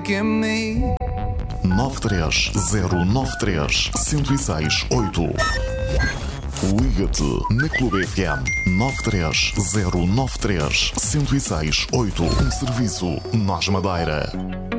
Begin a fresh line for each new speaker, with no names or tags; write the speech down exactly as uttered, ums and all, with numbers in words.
making me.
nove três zero nove três, um zero seis oito. Liga-te na Clube F M nove três zero nove três, um zero seis oito. Um serviço Nós Madeira.